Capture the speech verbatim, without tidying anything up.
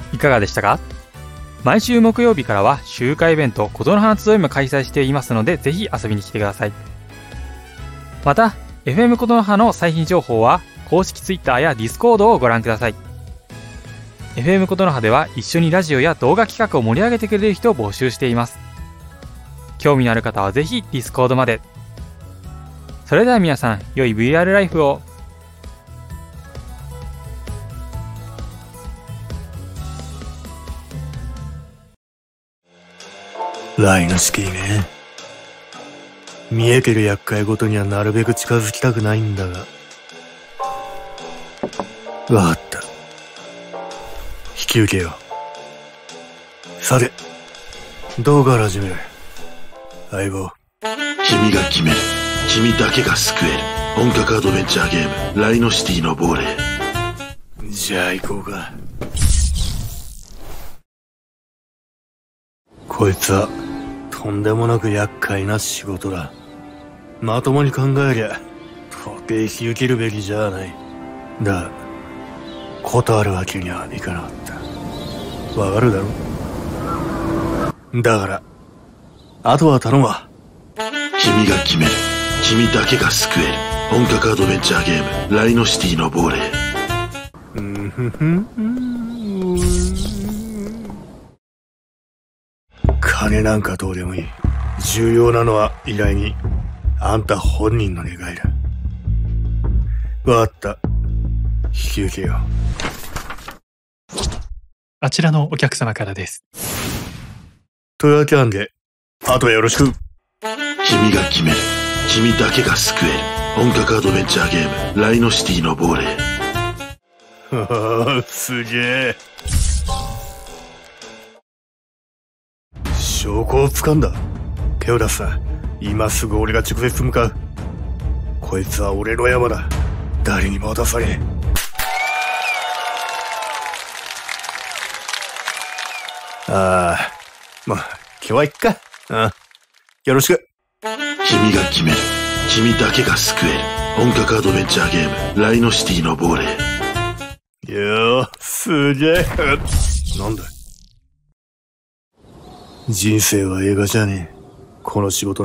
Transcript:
いかがでしたか？毎週木曜日からは集会イベント琴の花集いも開催していますので、ぜひ遊びに来てください。また エフエム 琴の葉の最新情報は公式 Twitter や Discord をご覧ください。 エフエム 琴の葉では一緒にラジオや動画企画を盛り上げてくれる人を募集しています。興味のある方はぜひ Discord まで。それでは皆さん、良い ブイアール ライフを。 ライノシティね。見えてる厄介ごとにはなるべく近づきたくないんだが。わかった。引き受けよう。さて、どうから始める？相棒。 君が決める。君だけが救える。本格アドベンチャーゲーム、ライノシティの亡霊。 じゃあ行こうか。こいつは、とんでもなく厄介な仕事だ。まともに考えりゃ、到底引き受けるべきじゃない。だ、断るわけにはいかなかった。わかるだろ？だから、あとは頼むわ。 君が決める。君だけが救える。本格アドベンチャーゲーム、ライノシティの亡霊。 うんふふん。金なんかどうでもいい。重要なのは依頼人、あんた本人の願いだ。わかった。引き受けよう。 あちらのお客様からです。 というわけなんで、あとはよろしく。 君が決める。君だけが救える。本格アドベンチャーゲーム、ライノシティの亡霊。 はあ、すげえ。証拠を掴んだ。手を出すな。今すぐ俺が直接向かう。こいつは俺の山だ。誰にも渡さねえ。ああ、まあ、今日は行くか。ああ、よろしく。 君が決める。君だけが救える。本格アドベンチャーゲーム、ライノシティの亡霊。 よー、すげえ。なんだ。人生は映画じゃねえ。この仕事